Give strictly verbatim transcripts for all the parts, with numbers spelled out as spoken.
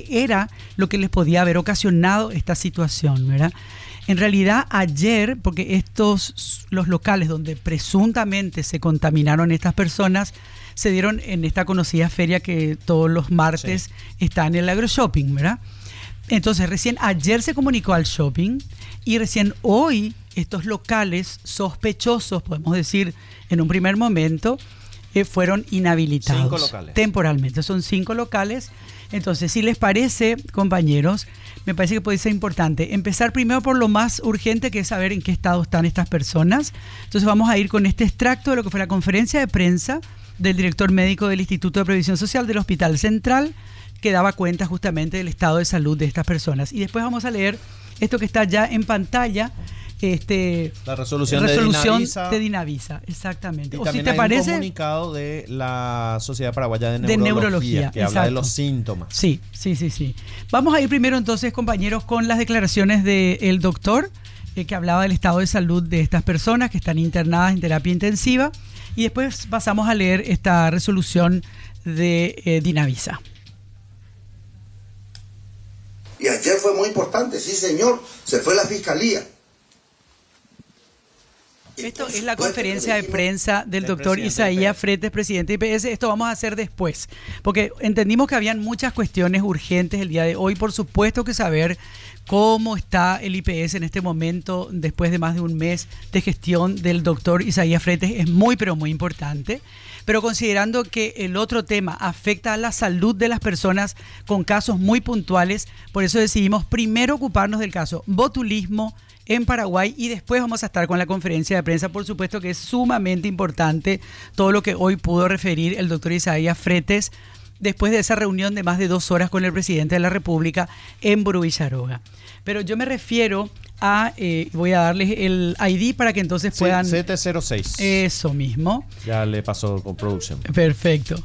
era lo que les podía haber ocasionado esta situación, ¿verdad? En realidad ayer, porque estos, los locales donde presuntamente se contaminaron estas personas, se dieron en esta conocida feria que todos los martes sí. está en el AgroShopping, ¿verdad? Entonces recién ayer se comunicó al shopping y recién hoy estos locales sospechosos, podemos decir en un primer momento, eh, fueron inhabilitados. Cinco locales. Temporalmente, son cinco locales. Entonces, si les parece, compañeros, me parece que puede ser importante empezar primero por lo más urgente, que es saber en qué estado están estas personas. Entonces vamos a ir con este extracto de lo que fue la conferencia de prensa del director médico del Instituto de Previsión Social del Hospital Central, que daba cuenta justamente del estado de salud de estas personas. Y después vamos a leer esto que está ya en pantalla, este, la resolución, resolución de Dinavisa. De Dinavisa, exactamente. Y o también si te hay parece, un comunicado de la Sociedad Paraguaya de de Neurología, neurología que exacto. habla de los síntomas. Sí, sí, sí, sí. Vamos a ir primero entonces, compañeros, con las declaraciones del doctor, eh, que hablaba del estado de salud de estas personas que están internadas en terapia intensiva, y después pasamos a leer esta resolución de eh, Dinavisa. Y ayer fue muy importante, sí señor, se fue la fiscalía. Esto es la conferencia de prensa del doctor Isaías Fretes, presidente de I P S. Esto vamos a hacer después, porque entendimos que habían muchas cuestiones urgentes el día de hoy. Por supuesto que saber cómo está el I P S en este momento, después de más de un mes de gestión del doctor Isaías Fretes, es muy, pero muy importante. Pero considerando que el otro tema afecta a la salud de las personas con casos muy puntuales, por eso decidimos primero ocuparnos del caso botulismo en Paraguay y después vamos a estar con la conferencia de prensa. Por supuesto que es sumamente importante todo lo que hoy pudo referir el doctor Isaías Fretes después de esa reunión de más de dos horas con el presidente de la República en Buruvillaroga. Pero yo me refiero a, eh, voy a darles el I D para que entonces puedan... Sí, siete cero seis. Eso mismo. Ya le pasó con producción. Perfecto.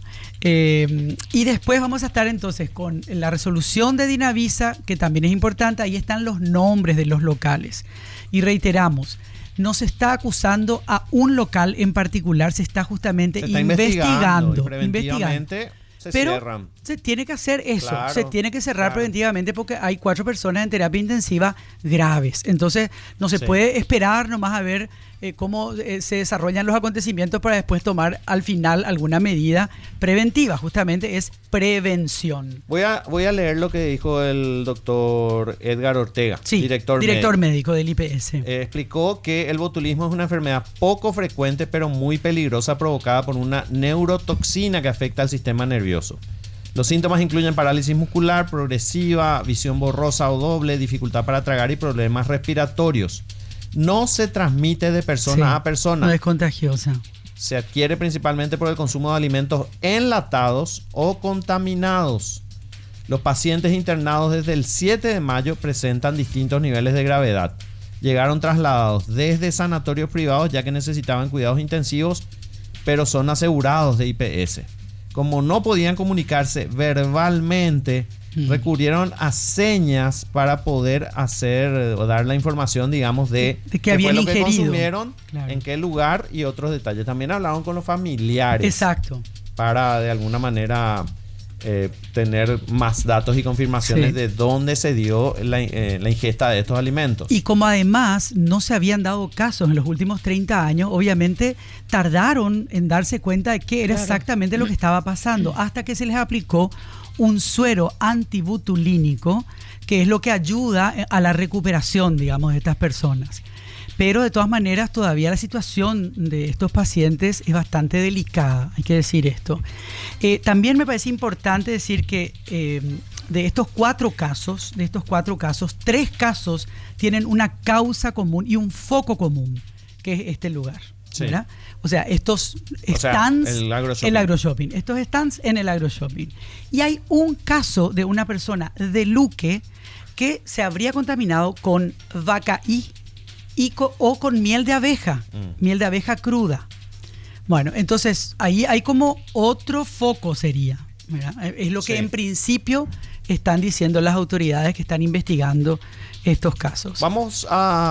Eh, y después vamos a estar entonces con la resolución de Dinavisa, que también es importante. Ahí están los nombres de los locales. Y reiteramos, no se está acusando a un local en particular, se está justamente se está investigando. investigando, y preventivamente investigando. se Pero cierran. Se tiene que hacer eso, claro, se tiene que cerrar claro. preventivamente porque hay cuatro personas en terapia intensiva graves. Entonces no se sí. puede esperar nomás a ver eh, cómo eh, se desarrollan los acontecimientos para después tomar al final alguna medida preventiva. Justamente es prevención. Voy a, voy a leer lo que dijo el doctor Edgar Ortega, sí, director, director médico. médico del I P S. Eh, explicó que el botulismo es una enfermedad poco frecuente pero muy peligrosa provocada por una neurotoxina que afecta al sistema nervioso. Los síntomas incluyen parálisis muscular progresiva, visión borrosa o doble, dificultad para tragar y problemas respiratorios. No se transmite de persona sí, a persona. No es contagiosa. Se adquiere principalmente por el consumo de alimentos enlatados o contaminados. Los pacientes internados desde el siete de mayo presentan distintos niveles de gravedad. Llegaron trasladados desde sanatorios privados ya que necesitaban cuidados intensivos, pero son asegurados de I P S. Como no podían comunicarse verbalmente, mm. recurrieron a señas para poder hacer o dar la información, digamos, de, de qué habían fue lo ingerido. que consumieron, claro. en qué lugar y otros detalles. También hablaron con los familiares. Exacto. Para de alguna manera eh, tener más datos y confirmaciones sí. de dónde se dio la, eh, la ingesta de estos alimentos. Y como además no se habían dado casos en los últimos treinta años, obviamente tardaron en darse cuenta de qué era claro. exactamente lo que estaba pasando, hasta que se les aplicó un suero antibutulínico, que es lo que ayuda a la recuperación, digamos, de estas personas. Pero de todas maneras todavía la situación de estos pacientes es bastante delicada, hay que decir esto. Eh, también me parece importante decir que eh, de estos cuatro casos, de estos cuatro casos, tres casos tienen una causa común y un foco común, que es este lugar. Sí. ¿Verdad? O sea, estos o stands, sea, el agroshopping. el agroshopping, estos stands en el agroshopping. Y hay un caso de una persona de Luque que se habría contaminado con vaca I y co, o con miel de abeja, mm. miel de abeja cruda. Bueno, entonces ahí hay como otro foco sería, ¿verdad? Es lo que sí. en principio están diciendo las autoridades que están investigando estos casos. Vamos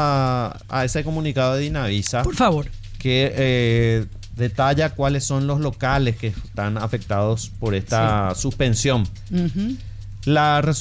a, a ese comunicado de Dinavisa. Por favor. Que eh, detalla cuáles son los locales que están afectados por esta sí. suspensión. Uh-huh. La